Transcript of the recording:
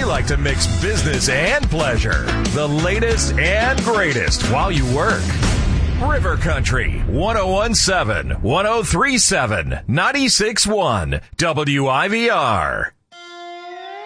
like to mix business and pleasure. The latest and greatest while you work. River Country, 1017, 1037, 96.1, WIVR.